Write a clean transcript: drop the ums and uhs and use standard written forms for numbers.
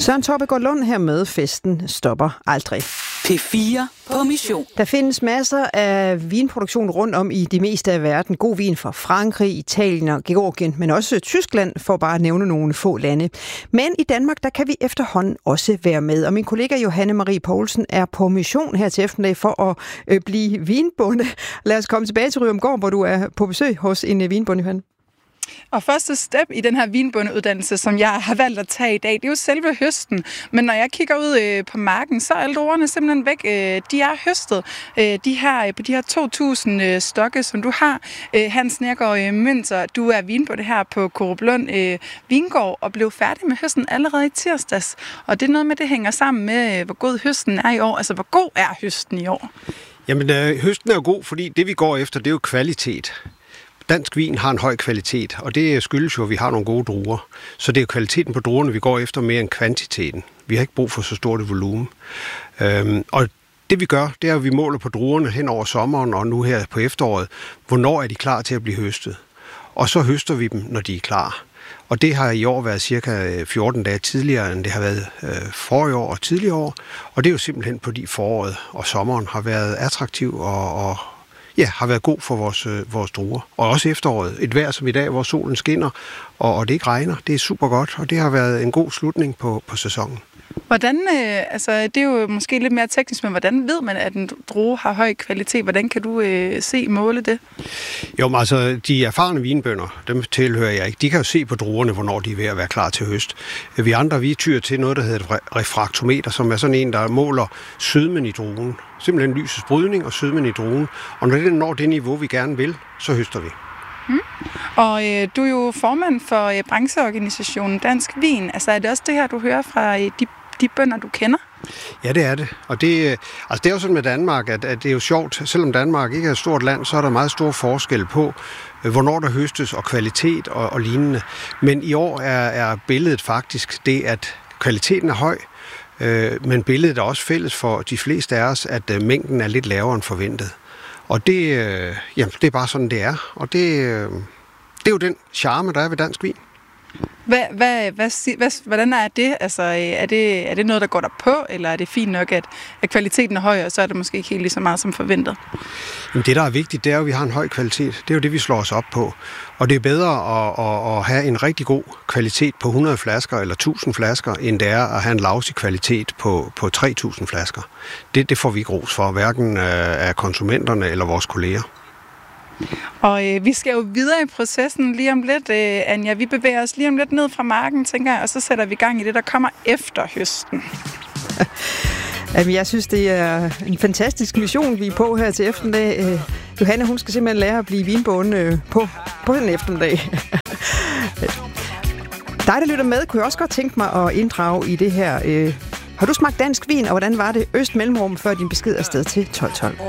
Søren Torpegaard Lund her med Festen stopper aldrig. P4 på mission. Der findes masser af vinproduktion rundt om i det meste af verden. God vin fra Frankrig, Italien og Georgien, men også Tyskland, for bare at nævne nogle få lande. Men i Danmark, der kan vi efterhånden også være med. Og min kollega Johanne Marie Poulsen er på mission her til eftermiddag for at blive vinbonde. Lad os komme tilbage til Ryomgård, hvor du er på besøg hos en vinbonde, Johanne. Og første step i den her vinbondeuddannelse, som jeg har valgt at tage i dag, det er jo selve høsten. Men når jeg kigger ud på marken, så er alle druerne simpelthen væk. De er høstet. På de her 2.000 stokke, som du har. Hans Nergård Mønter, du er vinbonde her på Koruplund Vingård og blev færdig med høsten allerede i tirsdags. Og det er noget med, det hænger sammen med, hvor god høsten er i år. Altså, hvor god er høsten i år? Jamen, høsten er jo god, fordi det vi går efter, det er jo kvalitet. Dansk vin har en høj kvalitet, og det skyldes jo, at vi har nogle gode druer. Så det er jo kvaliteten på druerne, vi går efter mere end kvantiteten. Vi har ikke brug for så stort et volumen. Og det vi gør, det er, at vi måler på druerne hen over sommeren og nu her på efteråret. Hvornår er de klar til at blive høstet? Og så høster vi dem, når de er klar. Og det har i år været cirka 14 dage tidligere, end det har været forrige år og tidligere år. Og det er jo simpelthen fordi foråret og sommeren har været attraktiv og har været god for vores druer. Og også efteråret. Et vejr som i dag, hvor solen skinner, og det ikke regner. Det er super godt, og det har været en god slutning på sæsonen. Hvordan, det er jo måske lidt mere teknisk, men hvordan ved man, at en drue har høj kvalitet? Hvordan kan du måle det? Jo, men altså, de erfarne vinbønder, dem tilhører jeg ikke. De kan jo se på druerne, hvornår de er ved at være klar til høst. Vi andre, vi tyr til noget, der hedder et refraktometer, som er sådan en, der måler sødmen i druen. Simpelthen lysets brydning og sødmen i druen. Og når den når det niveau, vi gerne vil, så høster vi. Og du er jo formand for brancheorganisationen Dansk Vin. Altså, er det også det her, du hører fra de bønder, du kender? Ja, det er det. Og det er jo sådan med Danmark, at det er jo sjovt. Selvom Danmark ikke er et stort land, så er der meget stor forskel på, hvornår der høstes og kvalitet og lignende. Men i år er billedet faktisk det, at kvaliteten er høj, men billedet er også fælles for de fleste af os, at mængden er lidt lavere end forventet. Og det er bare sådan, det er. Og det er jo den charme, der er ved dansk vin. Hvordan er det? Altså, er det noget, der går der på, eller er det fint nok, at kvaliteten er høj, og så er det måske ikke helt lige så meget som forventet? Jamen, det, der er vigtigt, det er jo, at vi har en høj kvalitet. Det er jo det, vi slår os op på. Og det er bedre at have en rigtig god kvalitet på 100 flasker eller 1000 flasker, end det er at have en lousy kvalitet på 3000 flasker. Det får vi ikke ros for, hverken af konsumenterne eller vores kolleger. Og vi skal jo videre i processen lige om lidt, Anja. Vi bevæger os lige om lidt ned fra marken, tænker jeg, og så sætter vi gang i det, der kommer efter høsten. Jamen, jeg synes, det er en fantastisk mission, vi er på her til eftermiddag. Johanne, hun skal simpelthen lære at blive vinbonde på den eftermiddag. Dig, der lytter med, kunne jeg også godt tænke mig at inddrage i det her. Har du smagt dansk vin, og hvordan var det Øst Mellemrum før din besked afsted til 1212?